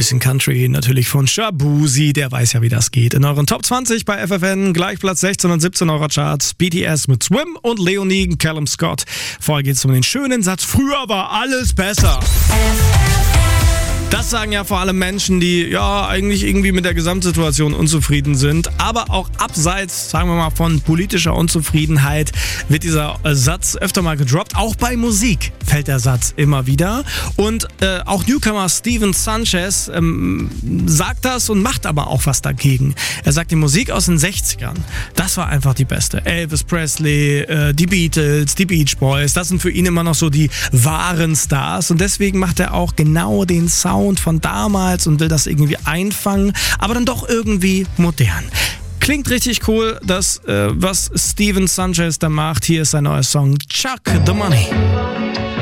bisschen Country natürlich von Shabuzi, der weiß ja, wie das geht. In euren Top 20 bei FFN, gleich Platz 16 und 17 eurer Charts. BTS mit Swim und Leonie, Callum Scott. Vorher geht es um den schönen Satz, früher war alles besser. Das sagen ja vor allem Menschen, die ja eigentlich irgendwie mit der Gesamtsituation unzufrieden sind. Aber auch abseits, sagen wir mal, von politischer Unzufriedenheit wird dieser Satz öfter mal gedroppt. Auch bei Musik fällt der Satz immer wieder. Und auch Newcomer Steven Sanchez sagt das und macht aber auch was dagegen. Er sagt, die Musik aus den 60ern, das war einfach die beste. Elvis Presley, die Beatles, die Beach Boys, das sind für ihn immer noch so die wahren Stars. Und deswegen macht er auch genau den Sound von damals und will das irgendwie einfangen, aber dann doch irgendwie modern. Klingt richtig cool, das, was Steven Sanchez da macht. Hier ist sein neuer Song Chuck the Money.